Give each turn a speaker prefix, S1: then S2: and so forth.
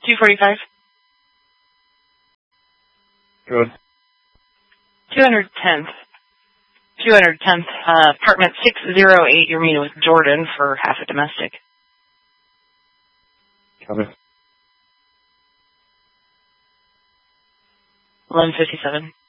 S1: 245.
S2: Good.
S1: 210th. 210th, apartment 608. You're meeting with Jordan for half a domestic.
S2: Copy.
S1: 1157.